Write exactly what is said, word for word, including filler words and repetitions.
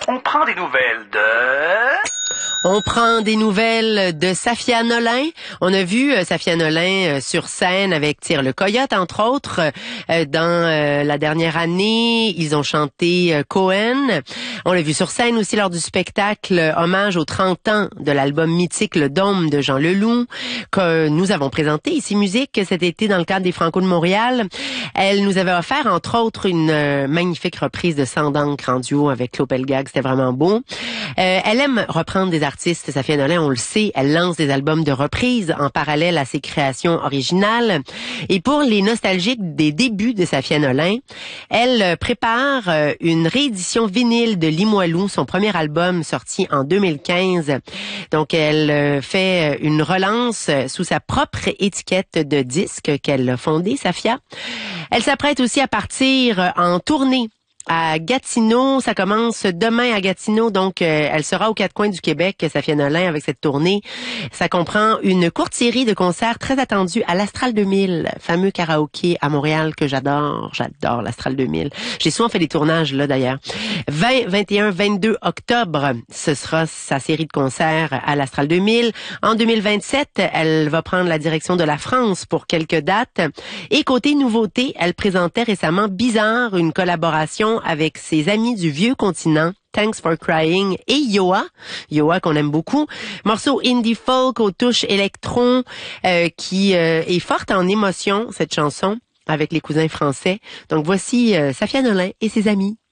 On prend des nouvelles de... On prend des nouvelles de Safia Nolin. On a vu euh, Safia Nolin euh, sur scène avec Tire le Coyote, entre autres. Euh, dans euh, la dernière année, ils ont chanté euh, Cohen. On l'a vu sur scène aussi lors du spectacle euh, hommage aux trente ans de l'album mythique Le Dôme de Jean Leloup, que nous avons présenté ici Musique cet été dans le cadre des Franco de Montréal. Elle nous avait offert, entre autres, une euh, magnifique reprise de Sang d'encre en duo avec Claude Pelgag. C'était vraiment beau. Euh, elle aime reprendre des artistes, Safia Nolin, on le sait. Elle lance des albums de reprises en parallèle à ses créations originales. Et pour les nostalgiques des débuts de Safia Nolin, elle prépare une réédition vinyle de Limoilou, son premier album sorti en deux mille quinze. Donc, elle fait une relance sous sa propre étiquette de disque qu'elle a fondée, Safia. Elle s'apprête aussi à partir en tournée à Gatineau. Ça commence demain à Gatineau, donc euh, elle sera aux quatre coins du Québec, Safia Nolin, avec cette tournée. Ça comprend une courte série de concerts très attendus à l'Astral deux mille, fameux karaoké à Montréal que j'adore. J'adore l'Astral deux mille. J'ai souvent fait des tournages là d'ailleurs. vingt, vingt et un, vingt-deux octobre, ce sera sa série de concerts à l'Astral deux mille. En deux mille vingt-sept, elle va prendre la direction de la France pour quelques dates. Et côté nouveauté, elle présentait récemment Bizarre, une collaboration avec ses amis du vieux continent, Thanks for Crying, et Yoa, Yoa qu'on aime beaucoup. Morceau indie folk aux touches électron euh, qui euh, est forte en émotion, cette chanson, avec les cousins français. Donc voici euh, Safia Nolin et ses amis.